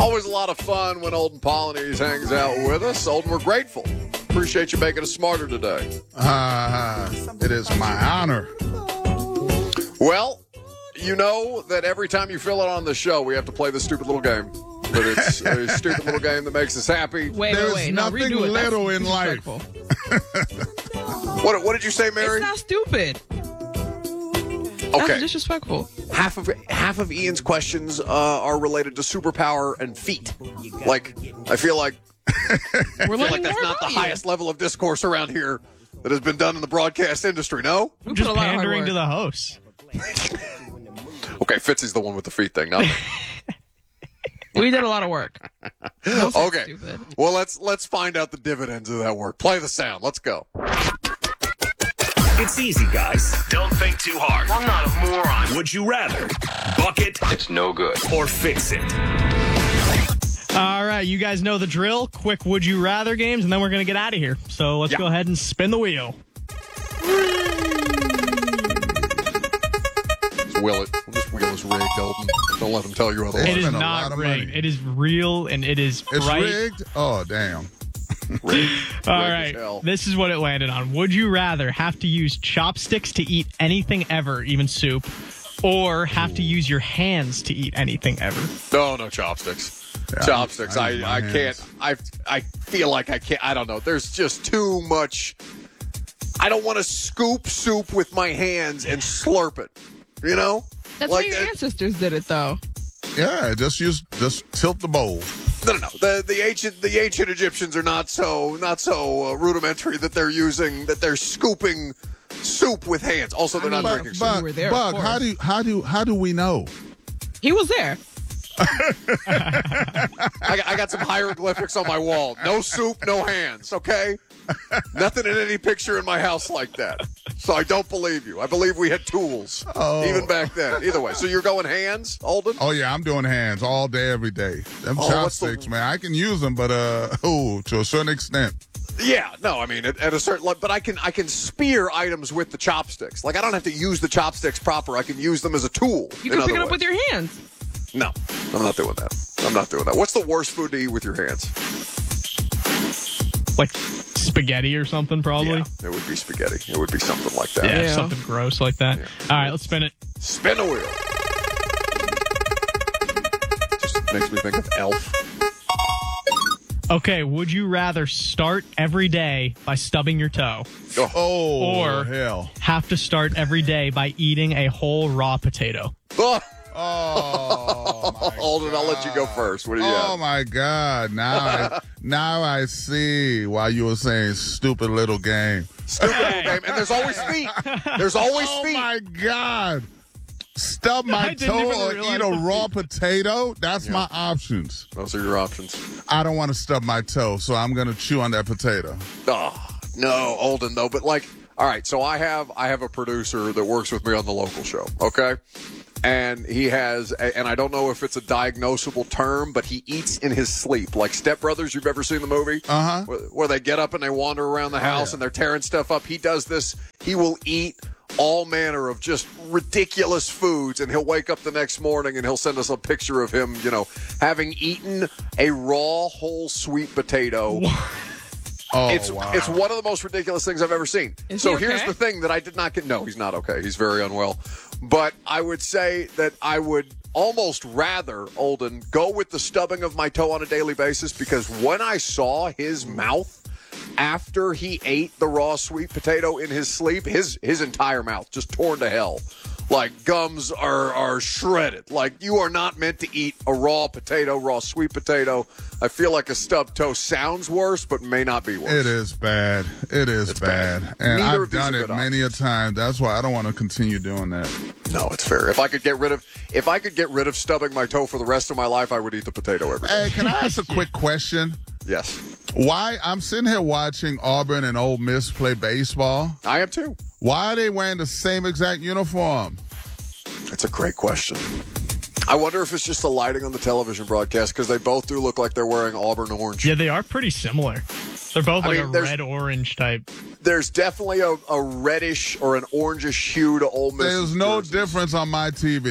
Always a lot of fun when Olden Polynice hangs out with us. Olden, we're grateful. Appreciate you making us smarter today. It is my honor. Well, you know that every time you fill it on the show, we have to play this stupid little game. But it's a stupid little game that makes us happy. Wait. There's nothing redo it. little That's in life. What did you say, Mary? It's not stupid. Okay. That's disrespectful. Half of Ian's questions are related to superpower and feet. Like, I feel like that's not the highest level of discourse around here that has been done in the broadcast industry. No? We Just put a lot of hard pandering work. to the hosts. Okay, Fitzy's the one with the feet thing, not me. We did a lot of work. Okay. Stupid. Well, let's find out the dividends of that work. Play the sound. Let's go. It's easy, guys. Don't think too hard. I'm not a moron. Would you rather buck it? It's no good. Or fix it? All right, you guys know the drill. Quick would you rather games, and then we're going to get out of here. So let's go ahead and spin the wheel. Will it? This wheel is rigged, Olden. Don't let them tell you otherwise. It is spent a lot not of rigged. money. It is real, and it is It's right. rigged? Oh, damn. Rigged. All Rigged as right, hell. this is what it landed on. Would you rather have to use chopsticks to eat anything ever, even soup, or have to use your hands to eat anything ever? No chopsticks. Yeah, Chopsticks. I use my I can't. hands. I feel like I can't. I don't know. There's just too much. I don't want to scoop soup with my hands and slurp it. You know? That's Like why your that- ancestors did it, though. Yeah, just tilt the bowl. No. The ancient Egyptians are not so rudimentary that they're scooping soup with hands. Also, they're not drinking soup. You were there, of Buck, course. how do we know? He was there. I got some hieroglyphics on my wall. No soup, no hands. Okay, nothing in any picture in my house like that. So I don't believe you. I believe we had tools even back then. Either way, so you're going hands, Olden? Oh yeah, I'm doing hands all day, every day. Them what's the- chopsticks, man, I can use them, but to a certain extent. Yeah, no, I mean at a certain level, but I can spear items with the chopsticks. Like I don't have to use the chopsticks proper. I can use them as a tool. You can pick it up with your hands. No, I'm not doing that. I'm not doing that. What's the worst food to eat with your hands? Like spaghetti or something, probably. Yeah, it would be spaghetti. It would be something like that. Yeah, Yeah. something gross like that. All right, let's spin it. Spin the wheel. Just makes me think of Elf. Okay, would you rather start every day by stubbing your toe, Oh, Or- hell. have to start every day by eating a whole raw potato? Oh, Oh, my Alden, I'll let you go first. What do you Oh have? my God! Now I see why you were saying stupid little game. Stupid little game. And there's always feet. There's always Oh feet. my God! Stub my I didn't toe even or realize eat a the raw potato. That's my options. Those are your options. I don't want to stub my toe, so I'm gonna chew on that potato. Oh, no, Olden, though. But, like, all right, so I have a producer that works with me on the local show, okay? And he has, and I don't know if it's a diagnosable term, but he eats in his sleep. Like Step Brothers, you've ever seen the movie? Uh-huh. Where they get up and they wander around the house and they're tearing stuff up. He does this. He will eat all manner of just ridiculous foods, and he'll wake up the next morning and he'll send us a picture of him, having eaten a raw, whole sweet potato. Oh, It's wow. it's one of the most ridiculous things I've ever seen. Is So he here's okay? the thing that I did not get. No, he's not okay. He's very unwell. But I would say that I would almost rather, Olden, go with the stubbing of my toe on a daily basis, because when I saw his mouth after he ate the raw sweet potato in his sleep, his entire mouth just torn to hell. Like, gums are shredded. Like, you are not meant to eat a raw sweet potato. I feel like a stubbed toe sounds worse, but may not be worse. It is bad. It is It's bad. bad. And Neither I've of these done are it good many a time. That's why I don't want to continue doing that. No, it's fair. If I could get rid of stubbing my toe for the rest of my life, I would eat the potato every day. Hey, can I ask a quick question? Yes. Why I'm sitting here watching Auburn and Ole Miss play baseball. I am too. Why are they wearing the same exact uniform? That's a great question. I wonder if it's just the lighting on the television broadcast, because they both do look like they're wearing Auburn orange. Yeah, they are pretty similar. They're both like mean, a there's- red-orange type. There's definitely a reddish or an orangish hue to Ole Miss. There's no difference on my TV.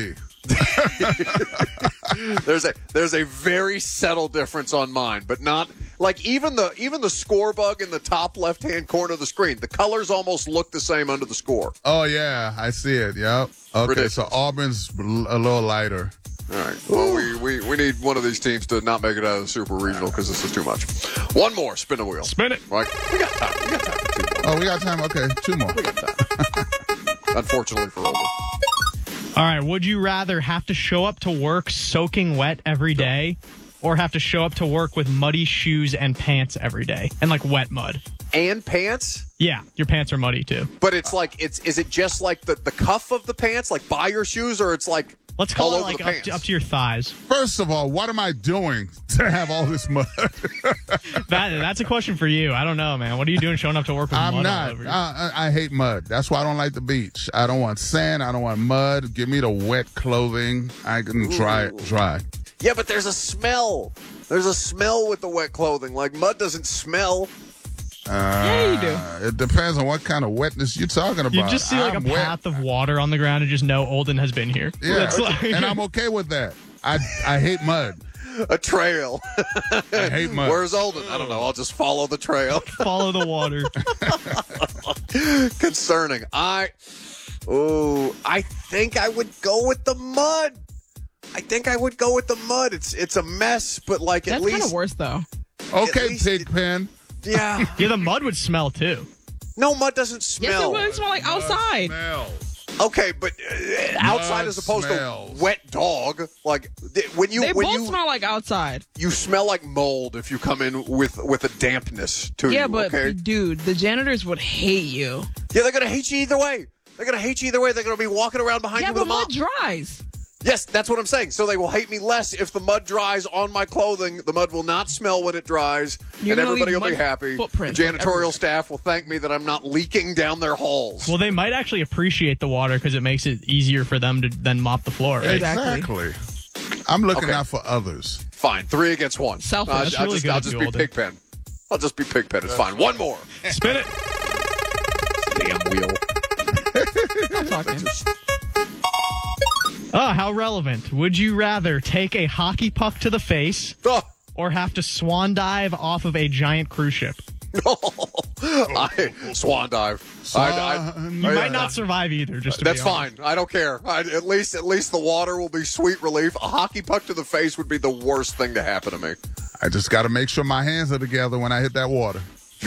There's a very subtle difference on mine, but not like even the score bug in the top left-hand corner of the screen. The colors almost look the same under the score. Oh, yeah, I see it. Yep. Okay, Ridiculous. so Auburn's a little lighter. All right. Well, we need one of these teams to not make it out of the Super Regional because this is too much. One more. Spin the wheel. Spin it. Right. We got time. We got time for two more. Oh, we got time? Okay, 2 more. We got time. Unfortunately for Older. All right. Would you rather have to show up to work soaking wet every day or have to show up to work with muddy shoes and pants every day and like wet mud? And pants? Yeah, your pants are muddy too. But it's like, is it just like the cuff of the pants, like by your shoes, or it's like Let's all call it over like the up pants? up to your thighs. First of all, what am I doing to have all this mud? That's a question for you. I don't know, man. What are you doing showing up to work with I'm mud all not. over you? I hate mud. That's why I don't like the beach. I don't want sand. I don't want mud. Give me the wet clothing. I can try it dry. Yeah, but there's a smell. There's a smell with the wet clothing. Like mud doesn't smell. Yeah, you do. It depends on what kind of wetness you're talking about. You just see like I'm a wet. path of water on the ground and just know Olden has been here. Yeah, That's like- and I'm okay with that. I hate mud. A trail. I hate mud. Where's Olden? I don't know. I'll just follow the trail. follow the water. Concerning. I think I would go with the mud. It's a mess, but like at That's least kind of worse, though. Okay, least Pigpen. yeah. Yeah, the mud would smell too. No, mud doesn't Yes, smell. it would smell like outside. Smells. Okay, but outside as opposed smells. to wet dog. Like when They you both smell like outside. you smell like mold if you come in with a dampness to you. Yeah, but okay? dude, the janitors would hate you. Yeah, they're gonna hate you either way. They're gonna be walking around behind Yeah, you with but a mop. mud dries. Yes, that's what I'm saying. So they will hate me less if the mud dries on my clothing. The mud will not smell when it dries, You're and gonna everybody leave will be mud happy. The footprints, like, janitorial everywhere. staff will thank me that I'm not leaking down their halls. Well, they might actually appreciate the water because it makes it easier for them to then mop the floor, right? Exactly. I'm looking Okay. out for others. Fine, 3 against 1. Selfish. That's really good I'll of just you, be Alden. Pigpen. I'll just be Pigpen. It's fine. One more. Spin it. Damn wheel. I'm talking. Oh, how relevant. Would you rather take a hockey puck to the face Oh, or have to swan dive off of a giant cruise ship? no. Swan dive. You might not survive either, just to That's be honest. fine. I don't care. At least the water will be sweet relief. A hockey puck to the face would be the worst thing to happen to me. I just got to make sure my hands are together when I hit that water.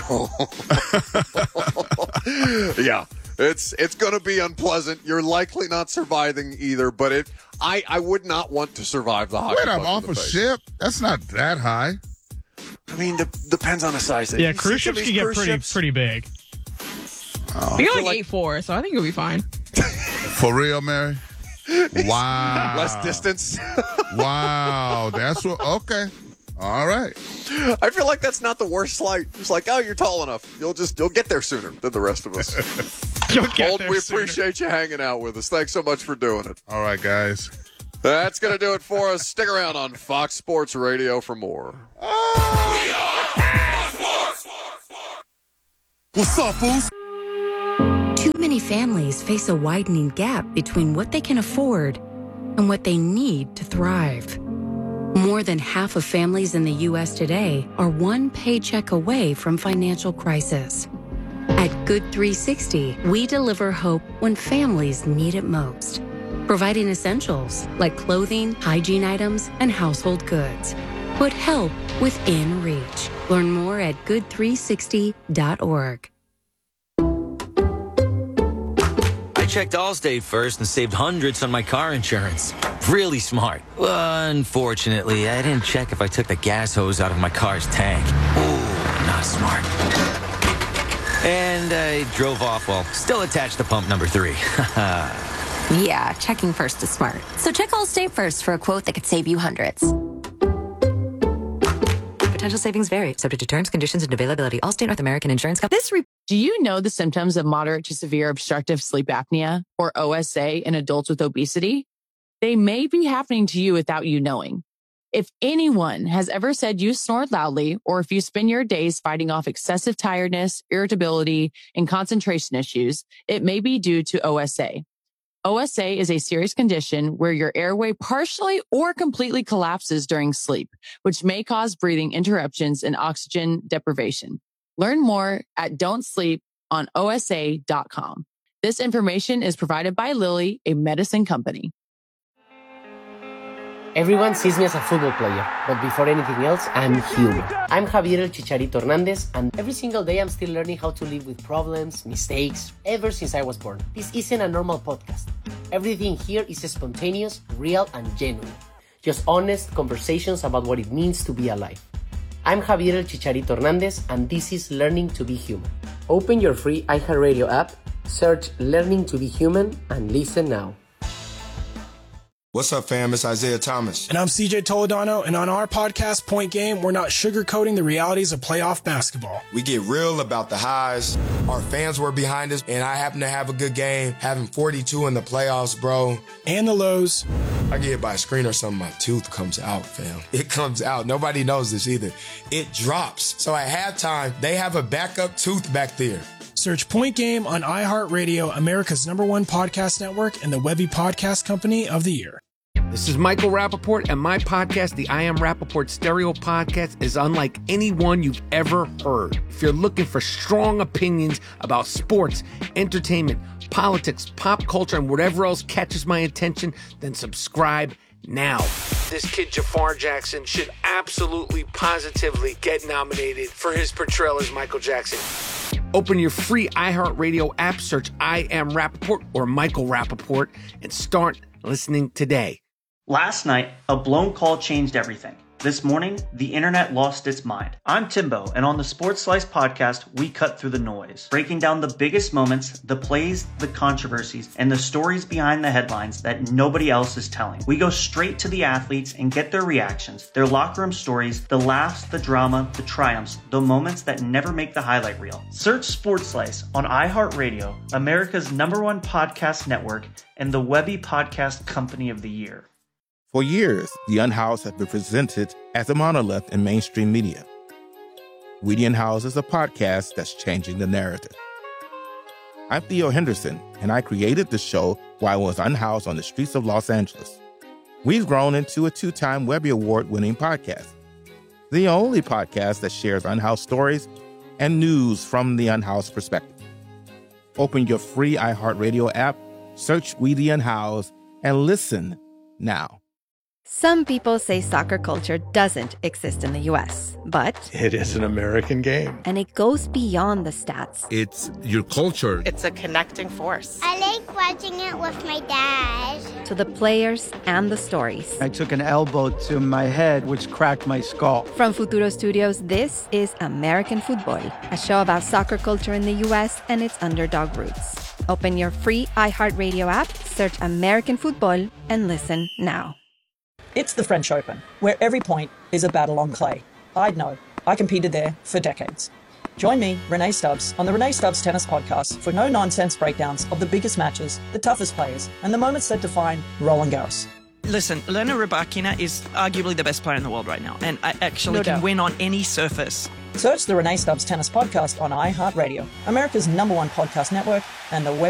Yeah, it's going to be unpleasant. You're likely not surviving either, but I would not want to survive the hockey Wait, puck I'm to off the a face. ship? That's not that high. I mean, depends on the size. Yeah, You cruise see some ships of can these get cruise ships? pretty big. You're like- like 8'4", so I think you'll be fine. For real, Mary? Wow. Less distance. Wow. That's what. Okay. All right. I feel like that's not the worst slight. It's like, oh, you're tall enough. You'll get there sooner than the rest of us. You'll get Old, there we sooner. appreciate you hanging out with us. Thanks so much for doing it. All right, guys. That's going to do it for us. Stick around on Fox Sports Radio for more. What's up, fools? Too many families face a widening gap between what they can afford and what they need to thrive. More than half of families in the U.S. today are one paycheck away from financial crisis. At Good 360, we deliver hope when families need it most, providing essentials like clothing, hygiene items, and household goods. Put help within reach. Learn more at good360.org. I checked Allstate first and saved hundreds on my car insurance. Really smart. Unfortunately, I didn't check if I took the gas hose out of my car's tank. Ooh, not smart. And I drove off while still attached to pump number 3. Yeah, checking first is smart. So check Allstate first for a quote that could save you hundreds. Potential savings vary, subject to terms, conditions, and availability. Allstate North American Insurance Company. Do you know the symptoms of moderate to severe obstructive sleep apnea, or OSA, in adults with obesity? They may be happening to you without you knowing. If anyone has ever said you snore loudly, or if you spend your days fighting off excessive tiredness, irritability, and concentration issues, it may be due to OSA. OSA is a serious condition where your airway partially or completely collapses during sleep, which may cause breathing interruptions and oxygen deprivation. Learn more at don'tsleeponosa.com. This information is provided by Lilly, a medicine company. Everyone sees me as a football player, but before anything else, I'm human. I'm Javier El Chicharito Hernandez, and every single day I'm still learning how to live with problems, mistakes, ever since I was born. This isn't a normal podcast. Everything here is spontaneous, real, and genuine. Just honest conversations about what it means to be alive. I'm Javier El Chicharito Hernandez, and this is Learning to Be Human. Open your free iHeartRadio app, search Learning to Be Human, and listen now. What's up, fam? It's Isaiah Thomas. And I'm CJ Toledano, and on our podcast, Point Game, we're not sugarcoating the realities of playoff basketball. We get real about the highs. Our fans were behind us, and I happen to have a good game, having 42 in the playoffs, bro. And the lows. I get hit by a screen or something, my tooth comes out, fam. It comes out. Nobody knows this either. It drops. So at halftime, they have a backup tooth back there. Search Point Game on iHeartRadio, America's #1 podcast network, and the Webby Podcast Company of the Year. This is Michael Rappaport, and my podcast, the I Am Rappaport Stereo Podcast, is unlike any one you've ever heard. If you're looking for strong opinions about sports, entertainment, politics, pop culture, and whatever else catches my attention, then subscribe now. This kid, Jafar Jackson, should absolutely, positively get nominated for his portrayal as Michael Jackson. Open your free iHeartRadio app, search I Am Rappaport or Michael Rappaport, and start listening today. Last night, a blown call changed everything. This morning, the internet lost its mind. I'm Timbo, and on the Sports Slice podcast, we cut through the noise, breaking down the biggest moments, the plays, the controversies, and the stories behind the headlines that nobody else is telling. We go straight to the athletes and get their reactions, their locker room stories, the laughs, the drama, the triumphs, the moments that never make the highlight reel. Search Sports Slice on iHeartRadio, America's #1 podcast network, and the Webby Podcast Company of the Year. For years, The Unhoused has been presented as a monolith in mainstream media. We The Unhoused is a podcast that's changing the narrative. I'm Theo Henderson, and I created the show while I was unhoused on the streets of Los Angeles. We've grown into a 2-time Webby Award-winning podcast, the only podcast that shares unhoused stories and news from the unhoused perspective. Open your free iHeartRadio app, search We The Unhoused, and listen now. Some people say soccer culture doesn't exist in the U.S., but it is an American game. And it goes beyond the stats. It's your culture. It's a connecting force. I like watching it with my dad. To the players and the stories. I took an elbow to my head, which cracked my skull. From Futuro Studios, this is American Football, a show about soccer culture in the U.S. and its underdog roots. Open your free iHeartRadio app, search American Football, and listen now. It's the French Open, where every point is a battle on clay. I'd know. I competed there for decades. Join me, Renee Stubbs, on the Renee Stubbs Tennis Podcast for no-nonsense breakdowns of the biggest matches, the toughest players, and the moments that define Roland Garros. Listen, Elena Rybakina is arguably the best player in the world right now, and I actually can win on any surface. Search the Renee Stubbs Tennis Podcast on iHeartRadio, America's #1 podcast network, and the Web